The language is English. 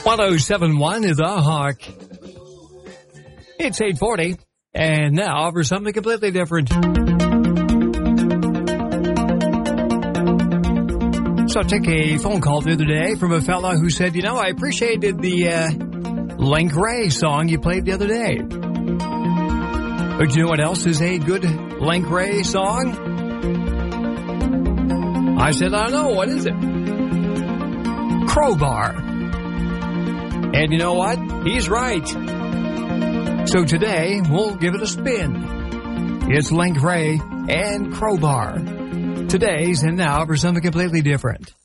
1071 is The Hawk. It's 8:40, and now for something completely different. So I took a phone call the other day from a fella who said, you know, I appreciated the Link Wray song you played the other day. But you know what else is a good Link Wray song? I said, I don't know, what is it? Crowbar. And you know what? He's right. So today, we'll give it a spin. It's Link Wray and Crowbar. Today's and now for something completely different.